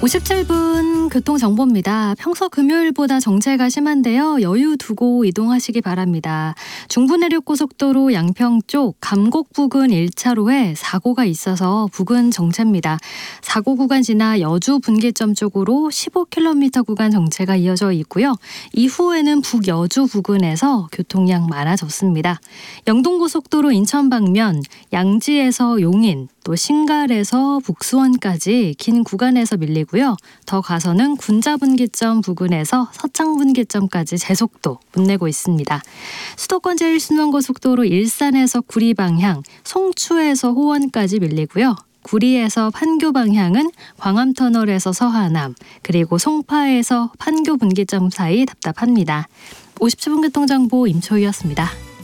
57분 교통정보입니다. 평소 금요일보다 정체가 심한데요. 여유 두고 이동하시기 바랍니다. 중부내륙고속도로 양평 쪽 감곡 부근 1차로에 사고가 있어서 부근 정체입니다. 사고 구간 지나 여주 분기점 쪽으로 15km 구간 정체가 이어져 있고요. 이후에는 북여주 부근에서 교통량 많아졌습니다. 영동고속도로 인천 방면 양지에서 용인, 또 신갈에서 북수원까지 긴 구간에서 밀리고요. 더 가서는 군자분기점 부근에서 서창분기점까지 제속도 못 내고 있습니다. 수도권 제1순환고속도로 일산에서 구리 방향, 송추에서 호원까지 밀리고요. 구리에서 판교 방향은 광암터널에서 서하남, 그리고 송파에서 판교 분기점 사이 답답합니다. 57분 교통정보 임초희였습니다.